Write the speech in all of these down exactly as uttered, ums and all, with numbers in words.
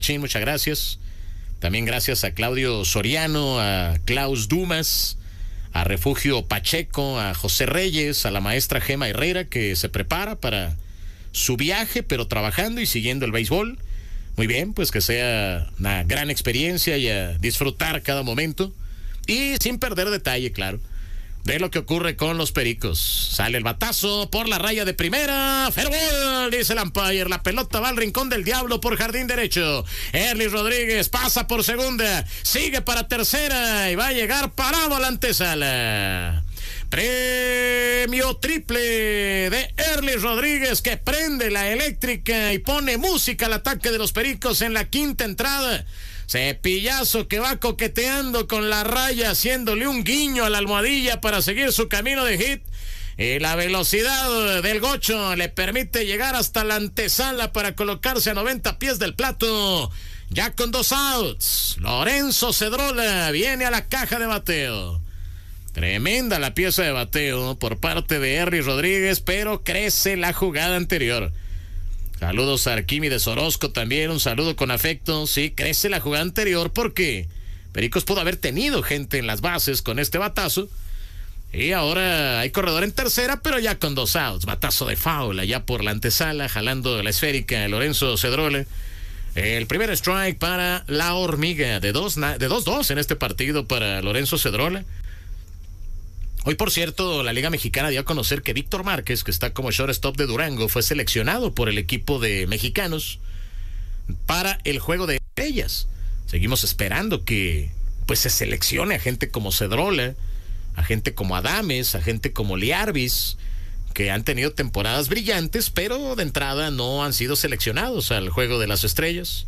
Chin, muchas gracias. También gracias a Claudio Soriano, a Klaus Dumas, a Refugio Pacheco, a José Reyes, a la maestra Gema Herrera, que se prepara para su viaje, pero trabajando y siguiendo el béisbol. Muy bien, pues que sea una gran experiencia y a disfrutar cada momento. Y sin perder detalle, claro, de lo que ocurre con los Pericos. Sale el batazo por la raya de primera. Fair ball, dice el umpire. La pelota va al rincón del diablo por jardín derecho. Erlis Rodríguez pasa por segunda. Sigue para tercera y va a llegar parado a la antesala. Premio triple de Erlis Rodríguez, que prende la eléctrica y pone música al ataque de los Pericos en la quinta entrada. Cepillazo que va coqueteando con la raya, haciéndole un guiño a la almohadilla para seguir su camino de hit. Y la velocidad del gocho le permite llegar hasta la antesala para colocarse a noventa pies del plato. Ya con dos outs, Lorenzo Cedrola viene a la caja de bateo. Tremenda la pieza de bateo por parte de Erlis Rodríguez, pero crece la jugada anterior. Saludos a Arquímedes Orozco también, un saludo con afecto. Sí, crece la jugada anterior porque Pericos pudo haber tenido gente en las bases con este batazo. Y ahora hay corredor en tercera, pero ya con dos outs. Batazo de foul allá por la antesala, jalando la esférica de Lorenzo Cedrola. El primer strike para la hormiga, de dos de dos dos en este partido para Lorenzo Cedrola. Hoy, por cierto, la Liga Mexicana dio a conocer que Víctor Márquez, que está como shortstop de Durango, fue seleccionado por el equipo de mexicanos para el juego de estrellas. Seguimos esperando que pues se seleccione a gente como Cedrola, a gente como Adames, a gente como Liarbis, que han tenido temporadas brillantes, pero de entrada no han sido seleccionados al juego de las estrellas.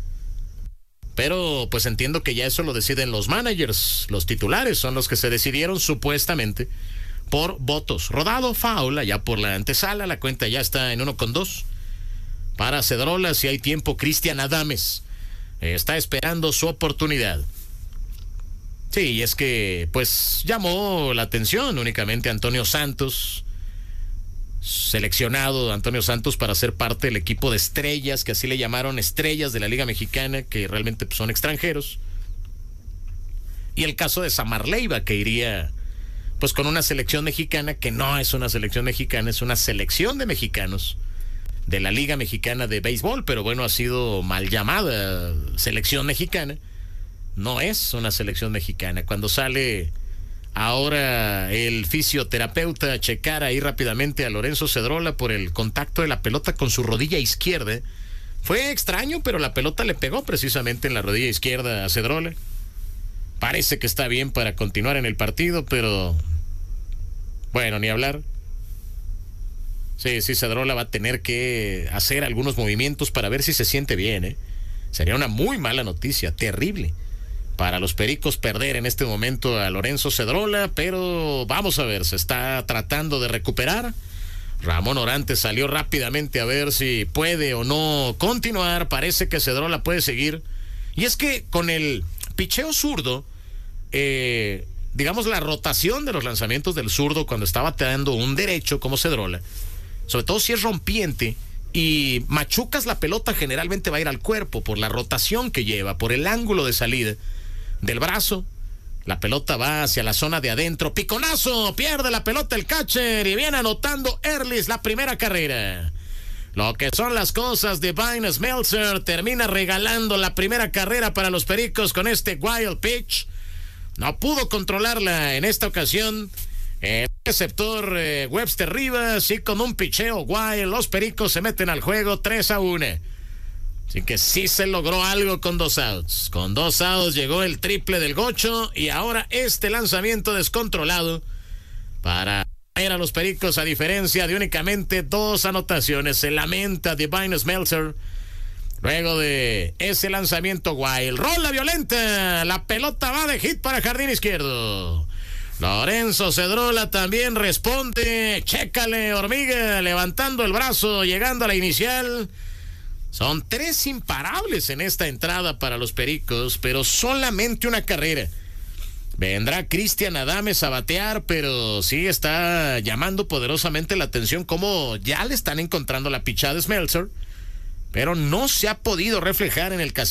Pero pues entiendo que ya eso lo deciden los managers. Los titulares son los que se decidieron supuestamente por votos. Rodado foul allá por la antesala. La cuenta ya está en uno con dos. Para Cedrola, si hay tiempo, Cristian Adames eh, está esperando su oportunidad. Sí, y es que pues llamó la atención únicamente Antonio Santos, seleccionado Antonio Santos para ser parte del equipo de estrellas, que así le llamaron, estrellas de la Liga Mexicana, que realmente pues, son extranjeros. Y el caso de Samar Leiva, que iría pues con una selección mexicana, que no es una selección mexicana, es una selección de mexicanos de la Liga Mexicana de Béisbol, pero bueno, ha sido mal llamada selección mexicana. No es una selección mexicana. Cuando sale ahora el fisioterapeuta a checar ahí rápidamente a Lorenzo Cedrola por el contacto de la pelota con su rodilla izquierda. Fue extraño, pero la pelota le pegó precisamente en la rodilla izquierda a Cedrola. Parece que está bien para continuar en el partido, pero bueno, ni hablar. Sí, sí, Cedrola va a tener que hacer algunos movimientos para ver si se siente bien, ¿eh? Sería una muy mala noticia, terrible para los Pericos perder en este momento a Lorenzo Cedrola, pero vamos a ver, se está tratando de recuperar. Ramón Orantes salió rápidamente a ver si puede o no continuar. Parece que Cedrola puede seguir. Y es que con el picheo zurdo, eh, digamos la rotación de los lanzamientos del zurdo cuando está bateando un derecho como Cedrola, sobre todo si es rompiente y machucas la pelota, generalmente va a ir al cuerpo por la rotación que lleva, por el ángulo de salida del brazo. La pelota va hacia la zona de adentro. Piconazo, pierde la pelota el catcher y viene anotando Erlis la primera carrera. Lo que son las cosas, Divine Smeltzer termina regalando la primera carrera para los Pericos con este wild pitch. No pudo controlarla en esta ocasión el receptor eh, Webster Rivas, y con un picheo wild los Pericos se meten al juego tres a uno. Así que sí se logró algo con dos outs. Con dos outs llegó el triple del Gocho y ahora este lanzamiento descontrolado para ir a los Pericos, a diferencia de únicamente dos anotaciones. Se lamenta Divine Smeltzer luego de ese lanzamiento wild. Rola violenta, la pelota va de hit para jardín izquierdo. Lorenzo Cedrola también responde. Chécale, hormiga, levantando el brazo, llegando a la inicial. Son tres imparables en esta entrada para los Pericos, pero solamente una carrera. Vendrá Cristian Adames a batear, pero sí está llamando poderosamente la atención cómo ya le están encontrando la pichada de Smeltzer, pero no se ha podido reflejar en el caso